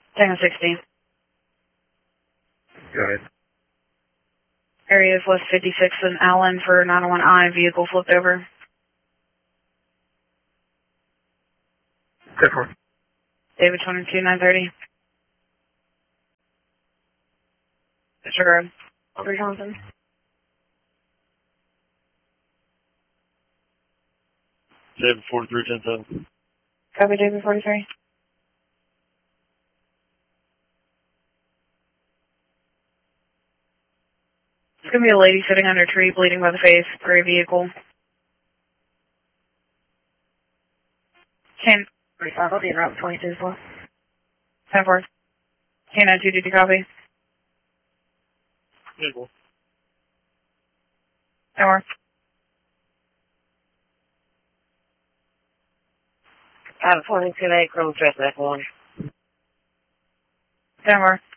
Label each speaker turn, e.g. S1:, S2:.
S1: Tango 16.
S2: Go ahead.
S1: Area is West 56 and Allen for 901I. Vehicle flipped over.
S2: 10-4.
S1: David 22, 930. Disregard. Over Johnson.
S3: David 43, 10-7.
S1: Copy, David 43. It's going to be a lady sitting under a tree, bleeding by the face, gray vehicle. 10-45, I'll be in route 22 as well. 10-4. K92, did you copy?
S3: Equal.
S1: 10-4.
S4: 42 Chrome Traffic 1.
S1: 10-4.